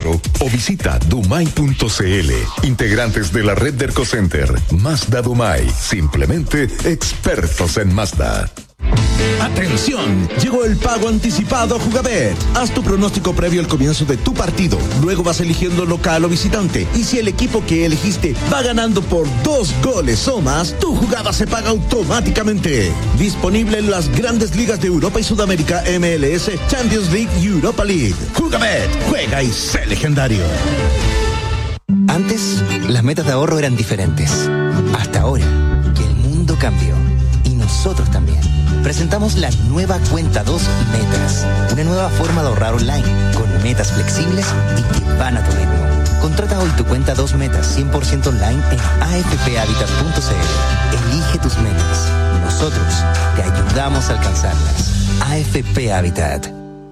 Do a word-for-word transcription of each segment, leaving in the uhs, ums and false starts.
claro o visita dumay punto cl. Integrantes de la red de Ercocenter. Mazda Dumay. Simplemente expertos en Mazda. ¡Atención! Llegó el pago anticipado a Jugabet. Haz tu pronóstico previo al comienzo de tu partido. Luego vas eligiendo local o visitante. Y si el equipo que elegiste va ganando por dos goles o más, tu jugada se paga automáticamente. Disponible en las grandes ligas de Europa y Sudamérica, M L S, Champions League y Europa League. Jugabet, juega y sé legendario. Antes, las metas de ahorro eran diferentes. Hasta ahora, que el mundo cambió. Y nosotros también. Presentamos la nueva Cuenta dos Metas, una nueva forma de ahorrar online, con metas flexibles y que van a tu ritmo. Contrata hoy tu Cuenta dos Metas cien por ciento online en a f p habitat punto c l. Elige tus metas. Nosotros te ayudamos a alcanzarlas. A F P Habitat.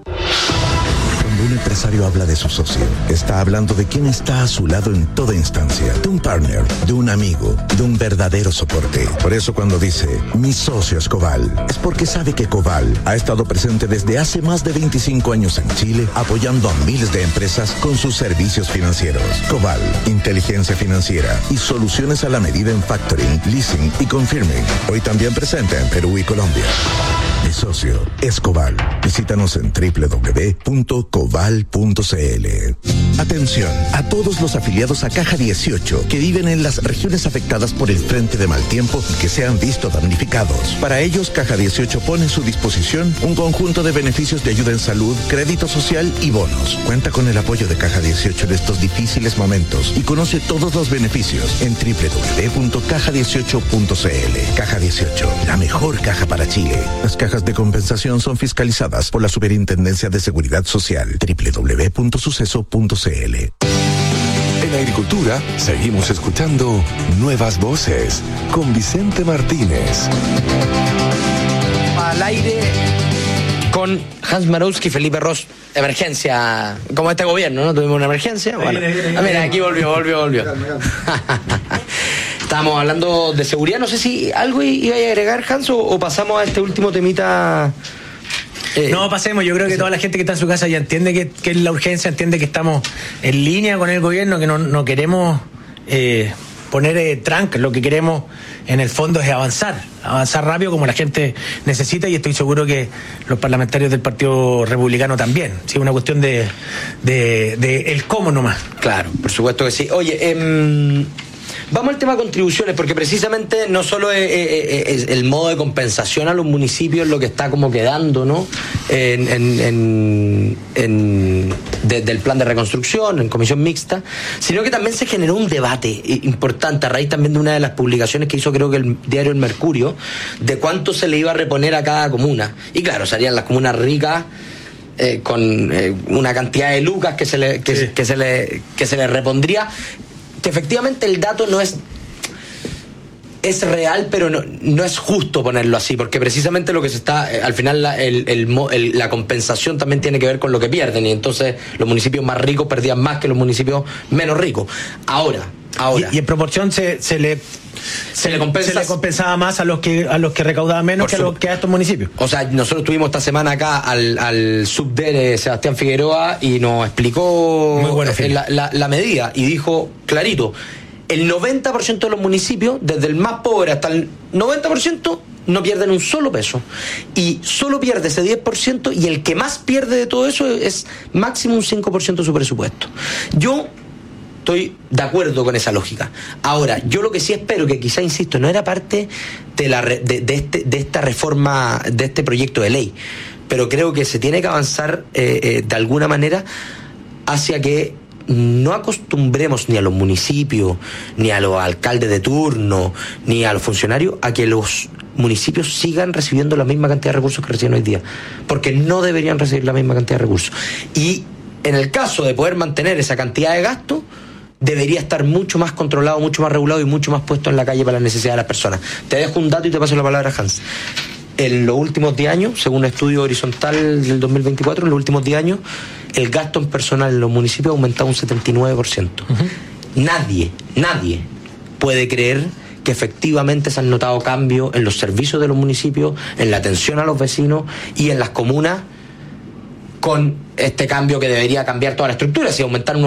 Cuando un empresario habla de su socio, está hablando de quien está a su lado en toda instancia, de un partner, de un amigo, de un verdadero soporte. Por eso cuando dice, mi socio es Coval, es porque sabe que Coval ha estado presente desde hace más de veinticinco años en Chile, apoyando a miles de empresas con sus servicios financieros. Coval, inteligencia financiera y soluciones a la medida en factoring, leasing y confirming. Hoy también presente en Perú y Colombia. Mi socio es Coval. Visítanos en doble u doble u doble u punto coval punto c l. Atención a todos los afiliados a Caja dieciocho que viven en las regiones afectadas por el frente de mal tiempo y que se han visto damnificados. Para ellos, Caja dieciocho pone a su disposición un conjunto de beneficios de ayuda en salud, crédito social y bonos. Cuenta con el apoyo de Caja dieciocho en estos difíciles momentos y conoce todos los beneficios en doble u doble u doble u punto caja dieciocho punto c l. Caja dieciocho, la mejor caja para Chile. Las cajas de compensación son fiscalizadas por la Superintendencia de Seguridad Social. doble u doble u doble u punto suceso punto c l. En agricultura, seguimos escuchando Nuevas Voces con Vicente Martínez. Al aire con Hans Marowski y Felipe Ross. Emergencia, como este gobierno, ¿no? Tuvimos una emergencia. Bueno, ah, mira, aquí volvió, volvió, volvió. Estábamos hablando de seguridad. No sé si algo iba a agregar, Hans, o, o pasamos a este último temita. Eh, no, pasemos. Yo creo que toda la gente que está en su casa ya entiende que, que es la urgencia, entiende que estamos en línea con el gobierno, que no, no queremos eh, poner eh, trancas. Lo que queremos, en el fondo, es avanzar. Avanzar rápido como la gente necesita, y estoy seguro que los parlamentarios del Partido Republicano también. Sí, una cuestión de, de, de el cómo nomás. Claro, por supuesto que sí. Oye, eh, vamos al tema contribuciones, porque precisamente no solo es, es, es el modo de compensación a los municipios lo que está como quedando, ¿no? En, en, en, en desde el plan de reconstrucción, en comisión mixta, sino que también se generó un debate importante a raíz también de una de las publicaciones que hizo, creo que el diario El Mercurio, de cuánto se le iba a reponer a cada comuna. Y claro, serían las comunas ricas eh, con eh, una cantidad de lucas que se le, que, sí. que se le, que se le repondría. Que efectivamente el dato no es es real, pero no, no es justo ponerlo así, porque precisamente lo que se está, al final la, el, el, el, la compensación también tiene que ver con lo que pierden, y entonces los municipios más ricos perdían más que los municipios menos ricos. Ahora, ahora. Y, y en proporción se, se le se le compensa, se le compensaba más a los que a los que recaudaban menos que a, los, que a estos municipios. O sea, nosotros tuvimos esta semana acá al, al subdere Sebastián Figueroa y nos explicó Muy bueno, la, la, la medida, y dijo clarito: el noventa por ciento de los municipios, desde el más pobre hasta el noventa por ciento, no pierden un solo peso. Y solo pierde ese diez por ciento, y el que más pierde de todo eso es máximo un cinco por ciento de su presupuesto. Yo estoy de acuerdo con esa lógica. Ahora, yo lo que sí espero, que quizá, insisto, no era parte de, la, de, de, este, de esta reforma, de este proyecto de ley, pero creo que se tiene que avanzar eh, eh, de alguna manera hacia que no acostumbremos ni a los municipios, ni a los alcaldes de turno, ni a los funcionarios a que los municipios sigan recibiendo la misma cantidad de recursos que reciben hoy día, porque no deberían recibir la misma cantidad de recursos. Y en el caso de poder mantener esa cantidad de gasto, debería estar mucho más controlado, mucho más regulado y mucho más puesto en la calle para las necesidades de las personas. Te dejo un dato y te paso la palabra, Hans. En los últimos diez años, según un estudio horizontal del dos mil veinticuatro, en los últimos diez años, el gasto en personal en los municipios ha aumentado un setenta y nueve por ciento. Uh-huh. Nadie, nadie puede creer que efectivamente se han notado cambios en los servicios de los municipios, en la atención a los vecinos y en las comunas, con este cambio que debería cambiar toda la estructura. Si aumentar